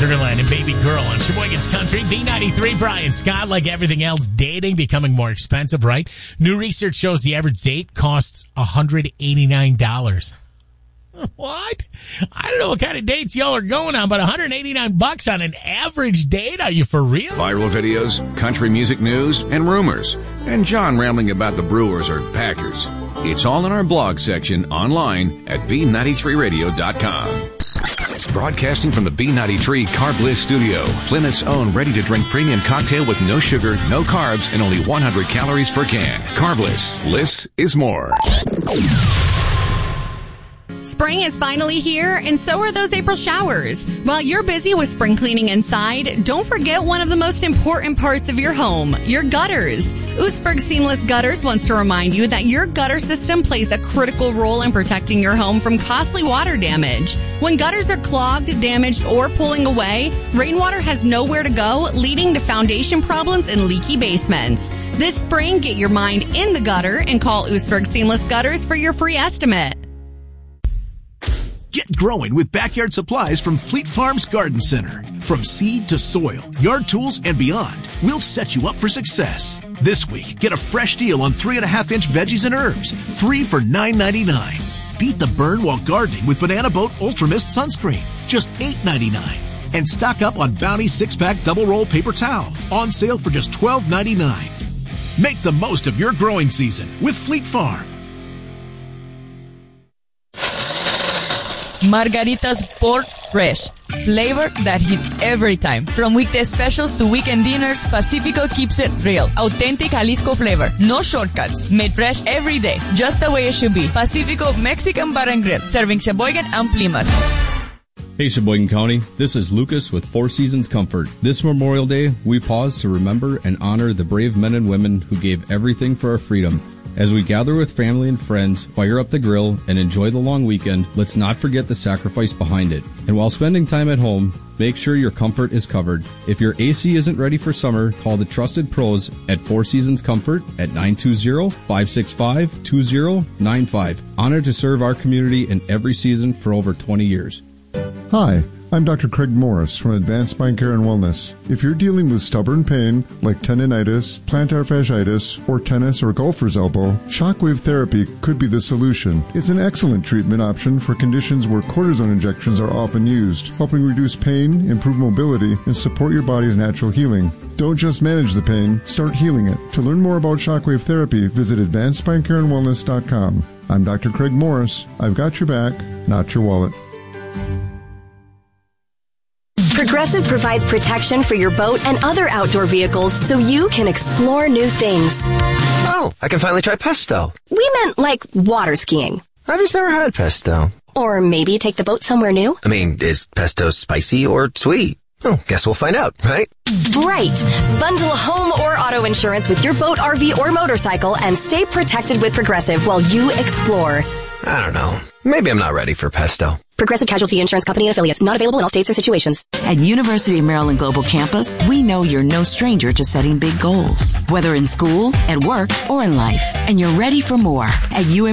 Sutherland and Baby Girl on Sheboygan's Country. B93, Brian Scott. Like everything else, dating becoming more expensive, right? New research shows the average date costs $189. What? I don't know what kind of dates y'all are going on, but $189 on an average date? Are you for real? Viral videos, country music news, and rumors. And John rambling about the Brewers or Packers. It's all in our blog section online at B93radio.com. Broadcasting from the B93 Carb Bliss studio, Plymouth's own ready-to-drink premium cocktail with no sugar, no carbs, and only 100 calories per can. Carb Bliss. Bliss is more. Spring is finally here, and so are those April showers. While you're busy with spring cleaning inside, don't forget one of the most important parts of your home, your gutters. Oostburg Seamless Gutters wants to remind you that your gutter system plays a critical role in protecting your home from costly water damage. When gutters are clogged, damaged, or pulling away, rainwater has nowhere to go, leading to foundation problems and leaky basements. This spring, get your mind in the gutter and call Oostburg Seamless Gutters for your free estimate. Get growing with backyard supplies from Fleet Farms Garden Center. From seed to soil, yard tools, and beyond, we'll set you up for success. This week, get a fresh deal on 3.5-inch veggies and herbs, 3 for $9.99. Beat the burn while gardening with Banana Boat Ultra Mist Sunscreen, just $8.99. And stock up on Bounty 6-pack double roll paper towel, on sale for just $12.99. Make the most of your growing season with Fleet Farm. Margarita's Pork Fresh. Flavor that hits every time. From weekday specials to weekend dinners, Pacifico keeps it real. Authentic Jalisco flavor. No shortcuts. Made fresh every day. Just the way it should be. Pacifico Mexican Bar and Grill. Serving Sheboygan and Plymouth. Hey Sheboygan County, this is Lucas with Four Seasons Comfort. This Memorial Day, we pause to remember and honor the brave men and women who gave everything for our freedom. As we gather with family and friends, fire up the grill, and enjoy the long weekend, let's not forget the sacrifice behind it. And while spending time at home, make sure your comfort is covered. If your AC isn't ready for summer, call the trusted pros at Four Seasons Comfort at 920-565-2095. Honored to serve our community in every season for over 20 years. Hi, I'm Dr. Craig Morris from Advanced Spine Care and Wellness. If you're dealing with stubborn pain like tendinitis, plantar fasciitis, or tennis or golfer's elbow, shockwave therapy could be the solution. It's an excellent treatment option for conditions where cortisone injections are often used, helping reduce pain, improve mobility, and support your body's natural healing. Don't just manage the pain, start healing it. To learn more about shockwave therapy, visit AdvancedSpineCareAndWellness.com. I'm Dr. Craig Morris. I've got your back, not your wallet. Progressive provides protection for your boat and other outdoor vehicles so you can explore new things. Oh, I can finally try pesto. We meant like water skiing. I've just never had pesto. Or maybe take the boat somewhere new. I mean, is pesto spicy or sweet? Oh, guess we'll find out, right? Right. Bundle home or auto insurance with your boat, RV, or motorcycle and stay protected with Progressive while you explore. I don't know. Maybe I'm not ready for pesto. Progressive Casualty Insurance Company and Affiliates. Not available in all states or situations. At University of Maryland Global Campus, we know you're no stranger to setting big goals, whether in school, at work, or in life. And you're ready for more. At UM